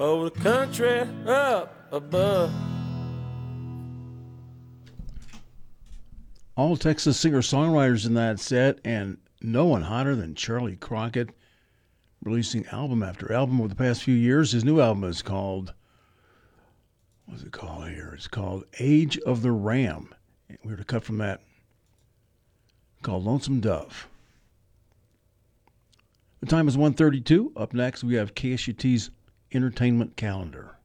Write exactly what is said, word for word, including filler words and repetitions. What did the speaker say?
over the country up above. All Texas singer-songwriters in that set, and no one hotter than Charlie Crockett, releasing album after album over the past few years. His new album is called, what's it called here? It's called Age of the Ram. We were to cut from that, called Lonesome Dove. The time is one thirty-two. Up next, we have K S U T's entertainment calendar.